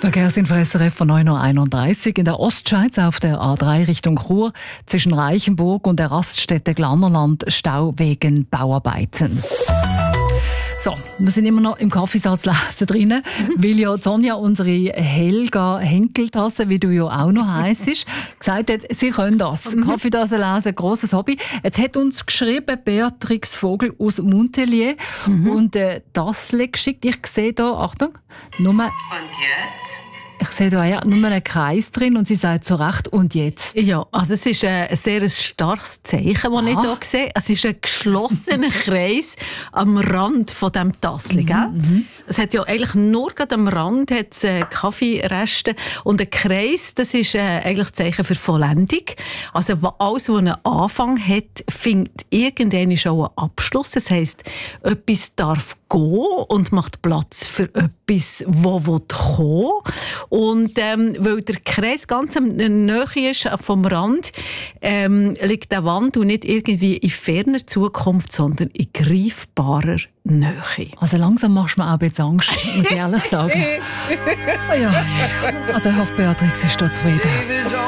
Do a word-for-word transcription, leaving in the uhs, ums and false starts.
Verkehrsinfo S R F von neun Uhr einunddreißig. In der Ostschweiz auf der A drei Richtung Chur zwischen Reichenburg und der Raststätte Glannerland Stau wegen Bauarbeiten. So, wir sind immer noch im Kaffeesatz lesen drinnen, weil ja Sonja, unsere Helga Henkeltasse, wie du ja auch noch heisst, gesagt hat, sie können das. Mhm. Kaffeetasse lesen, grosses Hobby. Jetzt hat uns geschrieben Beatrix Vogel aus Montelier mhm. und äh, das geschickt. Ich sehe da, Achtung, nur... Und jetzt? Ich sehe da ja nur einen Kreis drin und sie sagt zu Recht, und jetzt? Ja, also es ist ein sehr starkes Zeichen, das ich hier sehe. Es ist ein geschlossener Kreis am Rand von diesem Tassel. Mhm, es hat ja eigentlich nur gerade am Rand hat's, äh, Kaffeereste. Und ein Kreis, das ist äh, eigentlich ein Zeichen für Vollendung. Also alles, was einen Anfang hat, findet irgendwann schon einen Abschluss. Das heisst, etwas darf gehen und macht Platz für etwas, das kommen will. Und ähm, weil der Kreis ganz in der Nähe ist vom Rand, ähm, liegt der Wand und nicht irgendwie in ferner Zukunft, sondern in greifbarer Nähe. Also langsam machst du mir auch ein bisschen Angst, muss ich ehrlich sagen. Oh ja. Also ich hoffe, Beatrix ist da zufrieden.